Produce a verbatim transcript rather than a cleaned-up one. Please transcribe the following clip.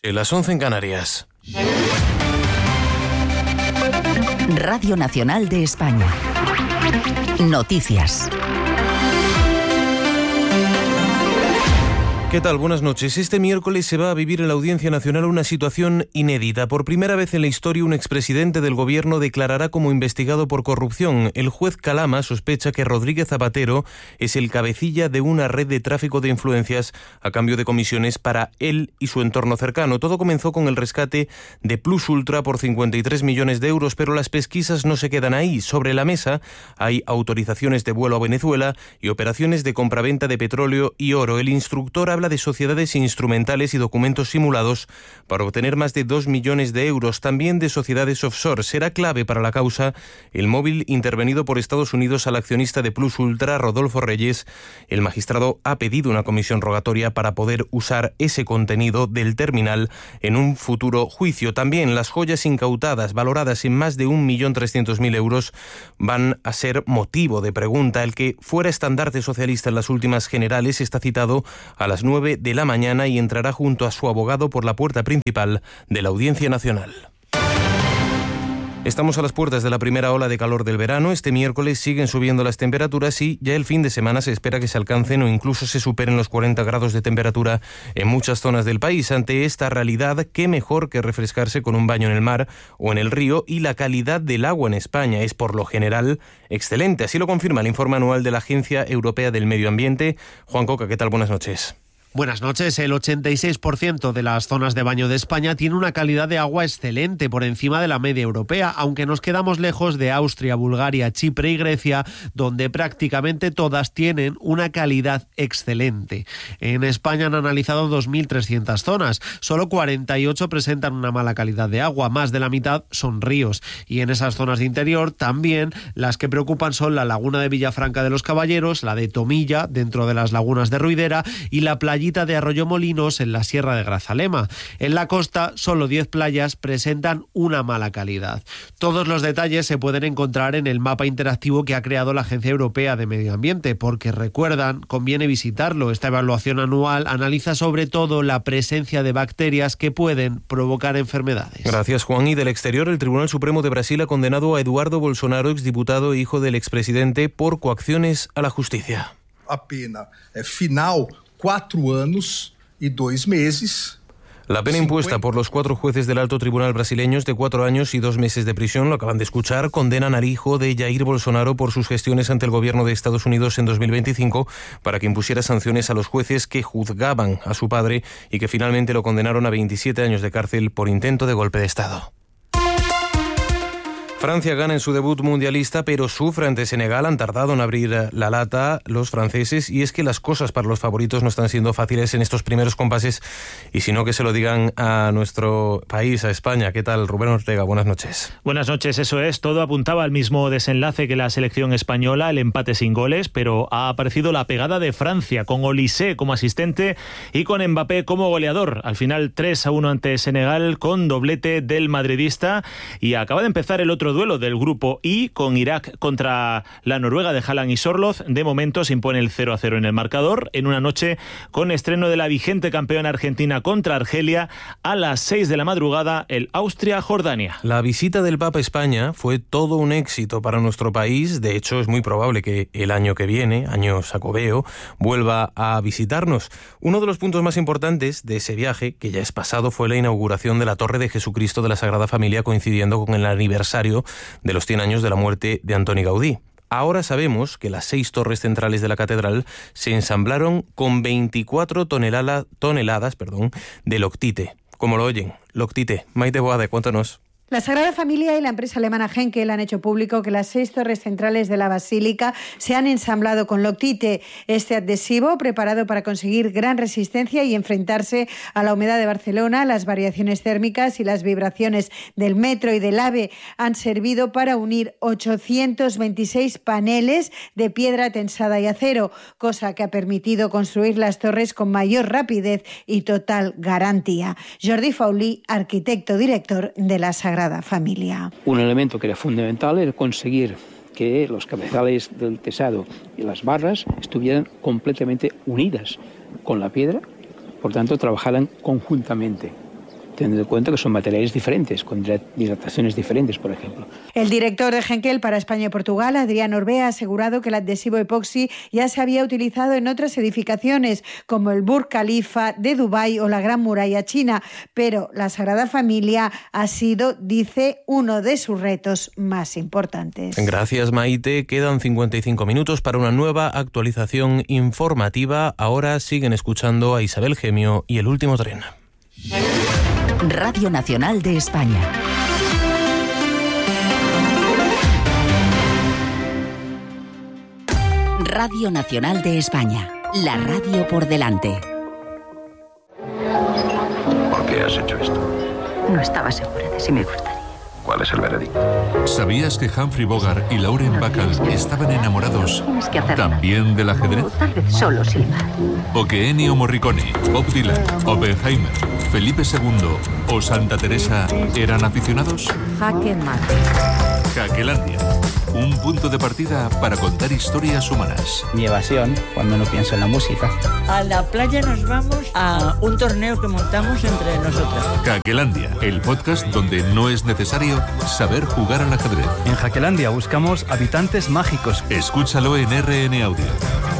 Las once en Canarias. Radio Nacional de España. Noticias. ¿Qué tal? Buenas noches. Este miércoles se va a vivir en la Audiencia Nacional una situación inédita. Por primera vez en la historia, un expresidente del gobierno declarará como investigado por corrupción. El juez Calama sospecha que Rodríguez Zapatero es el cabecilla de una red de tráfico de influencias a cambio de comisiones para él y su entorno cercano. Todo comenzó con el rescate de Plus Ultra por cincuenta y tres millones de euros, pero las pesquisas no se quedan ahí. Sobre la mesa hay autorizaciones de vuelo a Venezuela y operaciones de compraventa de petróleo y oro. El instructor habla de sociedades instrumentales y documentos simulados para obtener más de dos millones de euros, también de sociedades offshore. Será clave para la causa el móvil intervenido por Estados Unidos al accionista de Plus Ultra, Rodolfo Reyes. El magistrado ha pedido una comisión rogatoria para poder usar ese contenido del terminal en un futuro juicio. También las joyas incautadas, valoradas en más de un millón trescientos mil euros, van a ser motivo de pregunta. El que fuera estandarte socialista en las últimas generales está citado a las nueve de la mañana y entrará junto a su abogado por la puerta principal de la Audiencia Nacional. Estamos a las puertas de la primera ola de calor del verano. Este miércoles siguen subiendo las temperaturas y ya el fin de semana se espera que se alcancen o incluso se superen los cuarenta grados de temperatura en muchas zonas del país. Ante esta realidad, qué mejor que refrescarse con un baño en el mar o en el río, y la calidad del agua en España es por lo general excelente. Así lo confirma el informe anual de la Agencia Europea del Medio Ambiente. Juan Coca, ¿qué tal? Buenas noches. Buenas noches. El ochenta y seis por ciento de las zonas de baño de España tiene una calidad de agua excelente, por encima de la media europea, aunque nos quedamos lejos de Austria, Bulgaria, Chipre y Grecia, donde prácticamente todas tienen una calidad excelente. En España han analizado dos mil trescientas zonas, solo cuarenta y ocho presentan una mala calidad de agua, más de la mitad son ríos, y en esas zonas de interior también las que preocupan son la laguna de Villafranca de los Caballeros, la de Tomilla, dentro de las lagunas de Ruidera, y la playa de Arroyomolinos en la Sierra de Grazalema. En la costa, solo diez playas presentan una mala calidad. Todos los detalles se pueden encontrar en el mapa interactivo que ha creado la Agencia Europea de Medio Ambiente, porque recuerdan, conviene visitarlo. Esta evaluación anual analiza sobre todo la presencia de bacterias que pueden provocar enfermedades. Gracias, Juan. Y del exterior, el Tribunal Supremo de Brasil ha condenado a Eduardo Bolsonaro, exdiputado e hijo del expresidente, por coacciones a la justicia. A pena final cuatro años y dos meses. La pena impuesta por los cuatro jueces del alto tribunal brasileño es de cuatro años y dos meses de prisión. Lo acaban de escuchar. Condenan al hijo de Jair Bolsonaro por sus gestiones ante el gobierno de Estados Unidos en dos mil veinticinco para que impusiera sanciones a los jueces que juzgaban a su padre y que finalmente lo condenaron a veintisiete años de cárcel por intento de golpe de Estado. Francia gana en su debut mundialista, pero sufre ante Senegal. Han tardado en abrir la lata los franceses, y es que las cosas para los favoritos no están siendo fáciles en estos primeros compases, y si no, que se lo digan a nuestro país, a España. ¿Qué tal, Rubén Ortega? Buenas noches. Buenas noches, eso es. Todo apuntaba al mismo desenlace que la selección española, el empate sin goles, pero ha aparecido la pegada de Francia, con Olise como asistente y con Mbappé como goleador. Al final tres a uno ante Senegal, con doblete del madridista, y acaba de empezar el otro duelo del grupo I, con Irak contra la Noruega de Haaland y Sorloth. De momento se impone el cero a cero en el marcador, en una noche con estreno de la vigente campeona argentina contra Argelia. A las seis de la madrugada, el Austria-Jordania. La visita del Papa a España fue todo un éxito para nuestro país. De hecho, es muy probable que el año que viene, año Sacobeo, vuelva a visitarnos. Uno de los puntos más importantes de ese viaje, que ya es pasado, fue la inauguración de la Torre de Jesucristo de la Sagrada Familia, coincidiendo con el aniversario de los cien años de la muerte de Antoni Gaudí. Ahora sabemos que las seis torres centrales de la catedral se ensamblaron con veinticuatro tonelada, toneladas perdón, de loctite. Como lo oyen, loctite. Maite Boada, cuéntanos. La Sagrada Familia y la empresa alemana Henkel han hecho público que las seis torres centrales de la basílica se han ensamblado con loctite. Este adhesivo, preparado para conseguir gran resistencia y enfrentarse a la humedad de Barcelona, las variaciones térmicas y las vibraciones del metro y del AVE, han servido para unir ochocientos veintiséis paneles de piedra tensada y acero, cosa que ha permitido construir las torres con mayor rapidez y total garantía. Jordi Faulí, arquitecto director de la Sagrada Familia. Un elemento que era fundamental era conseguir que los cabezales del tesado y las barras estuvieran completamente unidas con la piedra, por tanto trabajaran conjuntamente. teniendo en cuenta que son materiales diferentes, con dilataciones diferentes, por ejemplo. El director de Henkel para España y Portugal, Adrián Orbea, ha asegurado que el adhesivo epoxi ya se había utilizado en otras edificaciones, como el Burj Khalifa de Dubái o la Gran Muralla China, pero la Sagrada Familia ha sido, dice, uno de sus retos más importantes. Gracias, Maite. Quedan cincuenta y cinco minutos para una nueva actualización informativa. Ahora siguen escuchando a Isabel Gemio y El Último Tren. Radio Nacional de España. Radio Nacional de España. La radio por delante. ¿Por qué has hecho esto? No estaba segura de si me gustaría. ¿Cuál es el veredicto? ¿Sabías que Humphrey Bogart y Lauren Bacall estaban enamorados también del ajedrez? O tal vez solo silbar. ¿O que Ennio Morricone, Bob Dylan, Oppenheimer, Felipe segundo o Santa Teresa eran aficionados? Jaque mate. Jaquelandia. Un punto de partida para contar historias humanas. Mi evasión, cuando no pienso en la música. A la playa nos vamos a un torneo que montamos entre nosotros. Jaquelandia, el podcast donde no es necesario saber jugar al ajedrez. En Jaquelandia buscamos habitantes mágicos. Escúchalo en R N Audio.